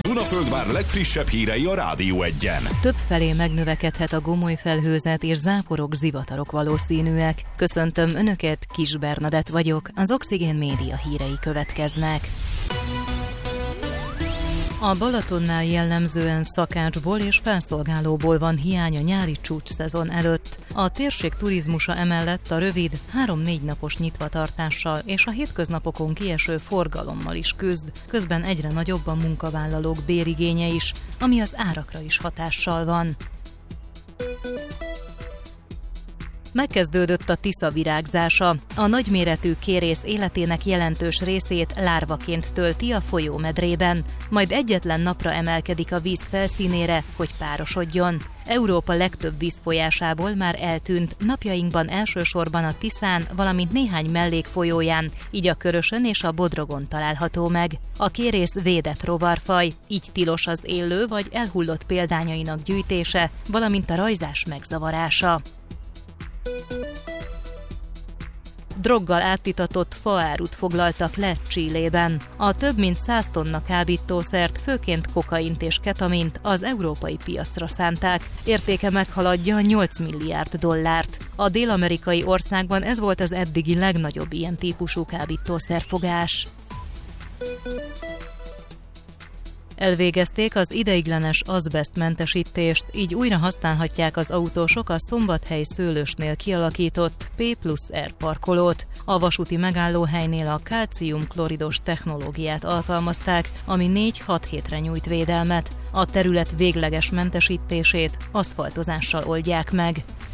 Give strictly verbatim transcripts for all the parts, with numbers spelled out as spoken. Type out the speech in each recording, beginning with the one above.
Dunaföldvár legfrissebb hírei a Rádió Egyen. Többfelé megnövekedhet a gomoly felhőzet, és záporok, zivatarok valószínűek. Köszöntöm Önöket, Kis Bernadett vagyok, az Oxigén Média hírei következnek. A Balatonnál jellemzően szakácsból és felszolgálóból van hiány a nyári csúcsszezon előtt. A térség turizmusa emellett a rövid, három-négy napos nyitvatartással és a hétköznapokon kieső forgalommal is küzd, közben egyre nagyobb a munkavállalók bérigénye is, ami az árakra is hatással van. Megkezdődött a Tisza virágzása. A nagyméretű kérész életének jelentős részét lárvaként tölti a folyómedrében, majd egyetlen napra emelkedik a víz felszínére, hogy párosodjon. Európa legtöbb vízfolyásából már eltűnt, napjainkban elsősorban a Tiszán, valamint néhány mellékfolyóján, így a Körösön és a Bodrogon található meg. A kérész védett rovarfaj, így tilos az élő vagy elhullott példányainak gyűjtése, valamint a rajzás megzavarása. Droggal átitatott faárut foglaltak le Chilében. A több mint száz tonna kábítószert, főként kokaint és ketamint az európai piacra szánták. Értéke meghaladja nyolc milliárd dollárt. A dél-amerikai országban ez volt az eddigi legnagyobb ilyen típusú kábítószerfogás. Elvégezték az ideiglenes azbesztmentesítést, így újra használhatják az autósok a Szombathely Szőlősnél kialakított P plusz R parkolót. A vasúti megállóhelynél a kálcium-kloridos technológiát alkalmazták, ami négy-hat hétre nyújt védelmet. A terület végleges mentesítését aszfaltozással oldják meg.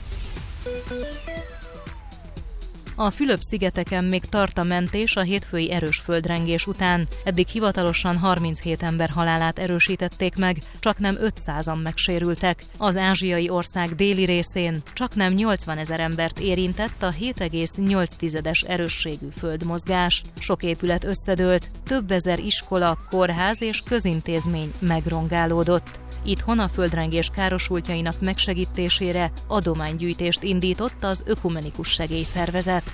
A Fülöp-szigeteken még tart a mentés a hétfői erős földrengés után. Eddig hivatalosan harminchét ember halálát erősítették meg, csaknem ötszázan megsérültek. Az ázsiai ország déli részén csaknem nyolcvanezer embert érintett a hét egész nyolc tizedes erősségű földmozgás. Sok épület összedőlt, több ezer iskola, kórház és közintézmény megrongálódott. Itthon a földrengés károsultjainak megsegítésére adománygyűjtést indított az Ökumenikus Segélyszervezet.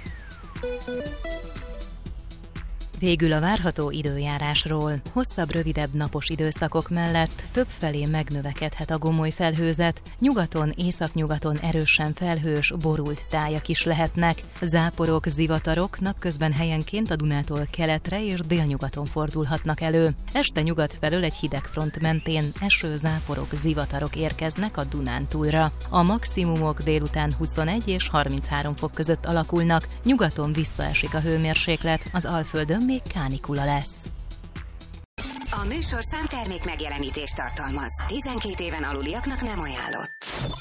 Végül a várható időjárásról. Hosszabb, rövidebb napos időszakok mellett többfelé megnövekedhet a gomoly felhőzet, nyugaton, északnyugaton erősen felhős, borult tájak is lehetnek. Záporok, zivatarok napközben helyenként a Dunától keletre és délnyugaton fordulhatnak elő. Este nyugat felől egy hideg front mentén eső, záporok, zivatarok érkeznek a Dunántúlra. A maximumok délután huszonegy és harminchárom fok között alakulnak, nyugaton visszaesik a hőmérséklet, az Alföldön még kánikula lesz. A műsorszám termék megjelenítést tartalmaz. tizenkét éven aluliaknak nem ajánlott.